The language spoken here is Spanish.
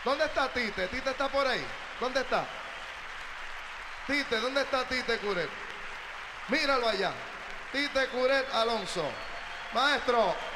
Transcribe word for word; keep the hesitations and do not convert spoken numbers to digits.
¿Dónde está Tite? ¿Tite está por ahí? ¿Dónde está? Tite, ¿dónde está Tite Curet? Míralo allá. Tite Curet Alonso. Maestro.